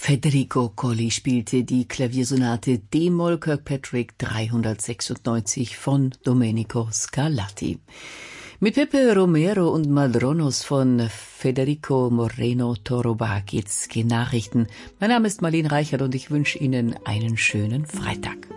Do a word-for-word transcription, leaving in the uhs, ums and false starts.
Federico Colli spielte die Klaviersonate D-Moll Kirkpatrick dreihundertsechsundneunzig von Domenico Scarlatti. Mit Pepe Romero und Madronos von Federico Moreno Toroba geht's gen Nachrichten. Mein Name ist Marlene Reichert und ich wünsche Ihnen einen schönen Freitag.